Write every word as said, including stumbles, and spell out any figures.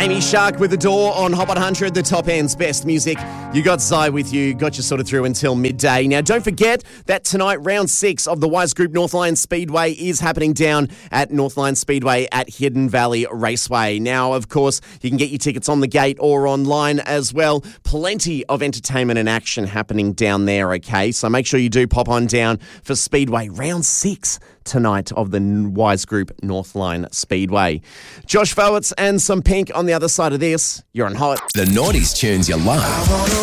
Amy Shark with The Door on Hot one hundred, the top end's best music. You got Zai with you, got you sort of through until midday. Now, don't forget that tonight, round six of the Wise Group Northline Speedway is happening down at Northline Speedway at Hidden Valley Raceway. Now, of course, you can get your tickets on the gate or online as well. Plenty of entertainment and action happening down there, okay? So make sure you do pop on down for Speedway round six tonight of the Wise Group Northline Speedway. Josh Fowitz and some Pink on the other side of this. You're on Hot. The nineties tunes you love.